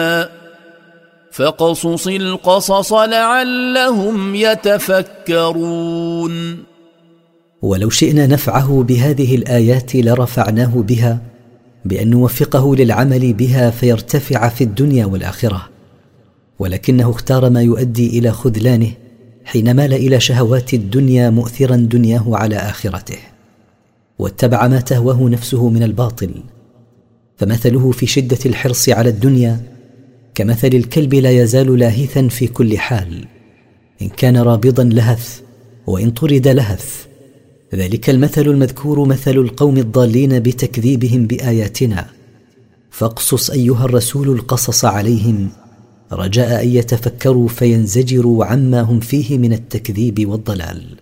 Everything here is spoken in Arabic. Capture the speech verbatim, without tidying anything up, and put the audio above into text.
فاقصص القصص لعلهم يتفكرون. ولو شئنا نفعه بهذه الآيات لرفعناه بها بأن نوفقه للعمل بها فيرتفع في الدنيا والآخرة، ولكنه اختار ما يؤدي إلى خذلانه حين مال إلى شهوات الدنيا مؤثرا دنياه على آخرته، واتبع ما تهواه نفسه من الباطل. فمثله في شدة الحرص على الدنيا كمثل الكلب لا يزال لاهثا في كل حال، إن كان رابضا لهث وإن طرد لهث. ذلك المثل المذكور مثل القوم الضالين بتكذيبهم بآياتنا، فاقصص أيها الرسول القصص عليهم رجاء أن يتفكروا فينزجروا عما هم فيه من التكذيب والضلال.